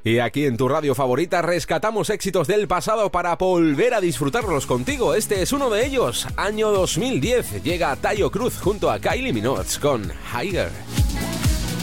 Y aquí en tu radio favorita rescatamos éxitos del pasado para volver a disfrutarlos contigo. Este es uno de ellos. Año 2010. Llega Taio Cruz junto a Kylie Minogue con Higher.